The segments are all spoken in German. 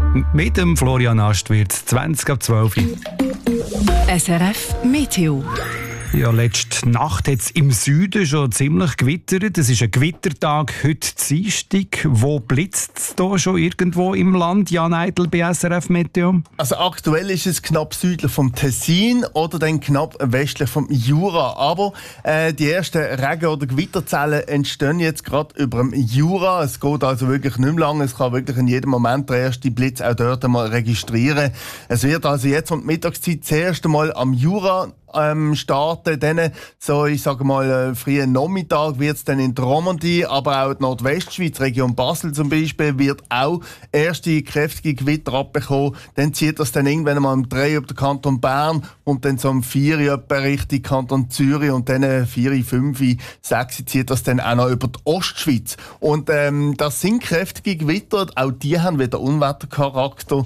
Mit dem Florian Ast wird es 20:12. SRF Meteo. Ja, letzte Nacht hat es im Süden schon ziemlich gewittert. Es ist ein Gewittertag, heute Dienstag. Wo blitzt es da schon irgendwo im Land, Jan Eitel bei SRF Meteo? Also aktuell ist es knapp südlich vom Tessin oder dann knapp westlich vom Jura. Aber die ersten Regen- oder Gewitterzellen entstehen jetzt gerade über dem Jura. Es geht also wirklich nicht mehr lange. Es kann wirklich in jedem Moment der erste Blitz auch dort einmal registrieren. Es wird also jetzt um die Mittagszeit das erste Mal am Jura starten. Dann, so ich sage mal, frühen Nachmittag wird es dann in der Romandie, aber auch die Nordwestschweiz, Region Basel zum Beispiel, wird auch erste kräftige Gewitter abbekommen. Dann zieht das dann irgendwann mal um 3 über den Kanton Bern und dann so um 4 etwa Richtung Kanton Zürich und dann 4, 5, 6 zieht das dann auch noch über die Ostschweiz. Und das sind kräftige Gewitter, auch die haben wieder Unwettercharakter.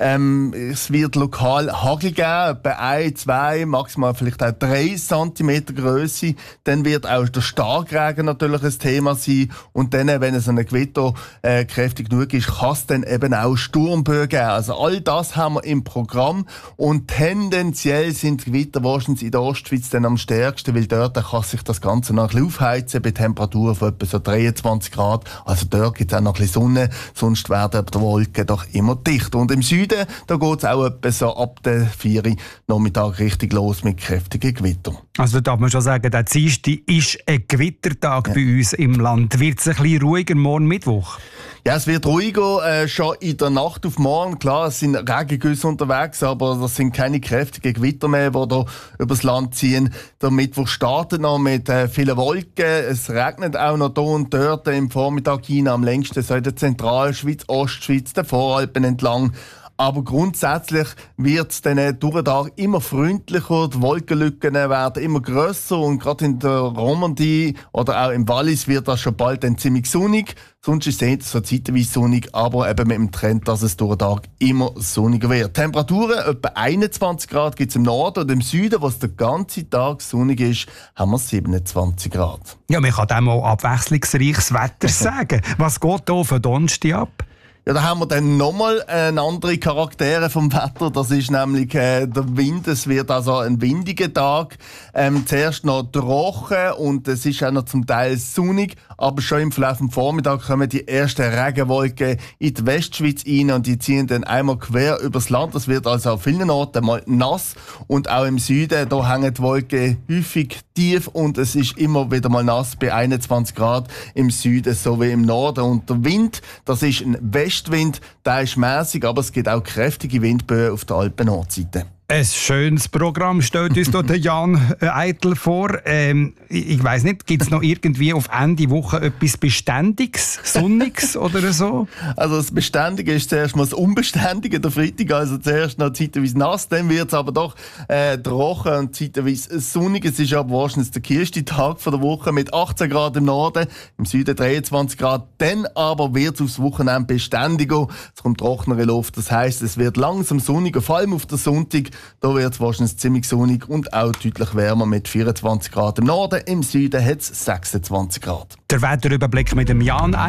Es wird lokal Hagel geben, etwa 1, 2, maximal vielleicht auch 3 cm Größe. Dann wird auch der Starkregen natürlich ein Thema sein. Und dann, wenn es ein Gewitter kräftig genug ist, kann es dann eben auch Sturmböen geben. Also all das haben wir im Programm. Und tendenziell sind die Gewitter wahrscheinlich in der Ostschweiz dann am stärksten, weil dort kann sich das Ganze noch ein bisschen aufheizen bei Temperaturen von etwa so 23 Grad. Also dort gibt es auch noch ein bisschen Sonne, sonst werden die Wolken doch immer dichter. Und im Süden, da geht es auch etwa so ab der 4 Uhr Nachmittag richtig los mit kräftigen Gewittern. Also da darf man schon sagen, der Dienstag ist ein Gewittertag bei uns im Land. Wird es ein bisschen ruhiger morgen Mittwoch? Ja, es wird ruhiger, schon in der Nacht auf morgen. Klar, es sind Regengüsse unterwegs, aber das sind keine kräftigen Gewitter mehr, die da übers Land ziehen. Der Mittwoch startet noch mit vielen Wolken. Es regnet auch noch da und dort im Vormittag hinein, am längsten so in der Zentralschweiz, Ostschweiz, den Voralpen entlang. Aber grundsätzlich wird es dann durch den Tag immer freundlicher, die Wolkenlücken werden immer grösser und gerade in der Romandie oder auch im Wallis wird das schon bald dann ziemlich sonnig. Sonst ist es so zeitweise sonnig, aber eben mit dem Trend, dass es durch den Tag immer sonniger wird. Temperaturen etwa 21 Grad gibt es im Norden und im Süden, wo es den ganzen Tag sonnig ist, haben wir 27 Grad. Ja, man kann dem auch abwechslungsreiches Wetter sagen. Was geht da für Donnerstag ab? Ja, da haben wir dann nochmal andere Charaktere vom Wetter. Das ist nämlich der Wind. Es wird also ein windiger Tag. Zuerst noch trocken und es ist auch noch zum Teil sonnig. Aber schon im Verlauf des Vormittags kommen die ersten Regenwolken in die Westschweiz rein und die ziehen dann einmal quer übers Land. Das wird also an vielen Orten mal nass. Und auch im Süden, da hängen die Wolken häufig tief und es ist immer wieder mal nass bei 21 Grad im Süden sowie im Norden. Und der Wind, das ist ein Westwind, der ist mäßig, aber es gibt auch kräftige Windböen auf der Alpen-Nordseite. Ein schönes Programm stellt uns der Jan Eitel vor. Ich weiss nicht, gibt es noch irgendwie auf Ende Woche etwas Beständiges, Sonniges oder so? Also das Beständige ist zuerst mal das Unbeständige, der Freitag, also zuerst noch zeitweise nass, dann wird es aber doch trocken und zeitweise sonnig. Es ist aber wahrscheinlich der kühlste Tag der Woche mit 18 Grad im Norden, im Süden 23 Grad, dann aber wird es aufs Wochenende beständiger. Es kommt trockenere Luft, das heisst, es wird langsam sonniger, vor allem auf den Sonntag. Da wird es wahrscheinlich ziemlich sonnig und auch deutlich wärmer mit 24 Grad im Norden. Im Süden hat es 26 Grad. Der Wetterüberblick mit dem Jan